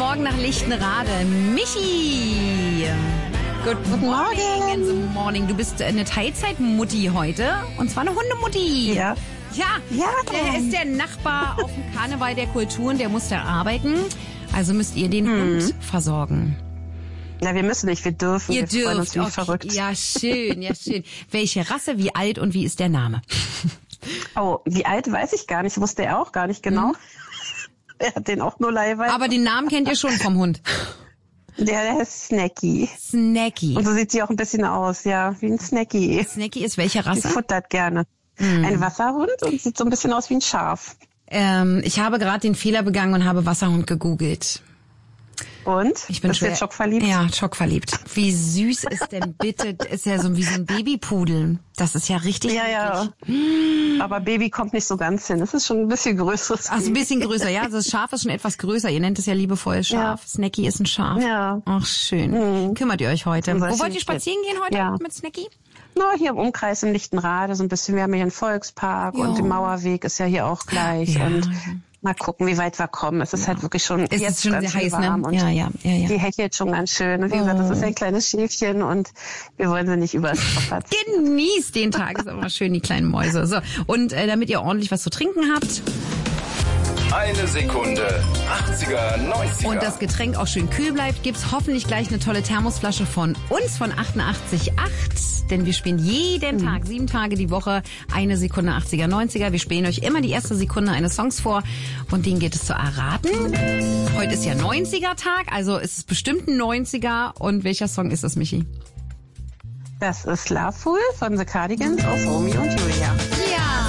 Morgen nach Lichtenrade. Michi! Good morning in the morning. Du bist eine Teilzeitmutti heute. Und zwar eine Hundemutti. Ja. Ja, der ist der Nachbar auf dem Karneval der Kulturen. Der muss da arbeiten. Also müsst ihr den Hund versorgen. Na, wir müssen nicht, wir dürfen. Ihr wir freuen uns dürft. wie verrückt. Ja, schön, ja, schön. Welche Rasse, wie alt und wie ist der Name? Oh, wie alt weiß ich gar nicht. Wusste er auch gar nicht genau. Er hat den auch nur leihweise. Aber den Namen kennt ihr schon vom Hund. Der heißt Snacky. Snacky. Und so sieht sie auch ein bisschen aus, ja, wie ein Snacky. Snacky ist welche Sie Rasse? futtert gerne. Ein Wasserhund und sieht so ein bisschen aus wie ein Schaf. Ich habe gerade den Fehler begangen und habe Wasserhund gegoogelt. Und? Ich bin Bist du jetzt schockverliebt? Ja, schockverliebt. Wie süß ist denn bitte, ist ja so wie so ein Babypudel. Das ist ja richtig. Ja. Aber Baby kommt nicht so ganz hin. Es ist schon ein bisschen größeres. Also ein bisschen größer, ja. Das Schaf ist schon etwas größer. Ihr nennt es ja liebevoll Schaf. Ja. Snacky ist ein Schaf. Ja. Ach, schön. Kümmert ihr euch heute? Wo wollt ihr spazieren gehen heute mit Snacky? Na, hier im Umkreis in Lichtenrade, so ein bisschen. Wir haben hier einen Volkspark und der Mauerweg ist ja hier auch gleich. Ja. Und mal gucken, wie weit wir kommen. Es ist halt wirklich schon jetzt ist schon ganz sehr heiß, warm. Ne? Ja. Die hechelt schon ganz schön. Und wie gesagt, das ist ein kleines Schäfchen und wir wollen sie nicht überstrapazieren. Genießt den Tag, ist immer schön, die kleinen Mäuse. So. Und damit ihr ordentlich was zu trinken habt. Eine Sekunde, 80er, 90er. Und das Getränk auch schön kühl bleibt, gibt's hoffentlich gleich eine tolle Thermosflasche von uns, von 88.8. Denn wir spielen jeden Tag, 7 Tage die Woche, eine Sekunde 80er, 90er. Wir spielen euch immer die erste Sekunde eines Songs vor und den geht es zu erraten. Heute ist ja 90er-Tag, also ist es bestimmt ein 90er. Und welcher Song ist es, Michi? Das ist Loveful von The Cardigans aus Romeo und Julia. Ja!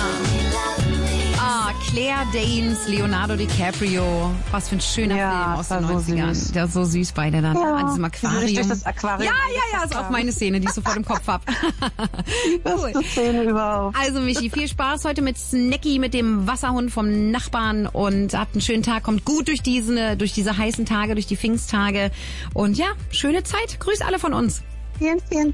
Claire Danes, Leonardo DiCaprio. Was für ein schöner Film aus den 90ern. Süß. Der ist so süß beide dann an diesem Aquarium. Durch das Aquarium. Ja, ist auch meine Szene, die ich sofort im Kopf hab. Beste Szene überhaupt. Also Michi, viel Spaß heute mit Snacky, mit dem Wasserhund vom Nachbarn und habt einen schönen Tag, kommt gut durch diese heißen Tage, durch die Pfingsttage und ja, schöne Zeit. Grüß alle von uns. Vielen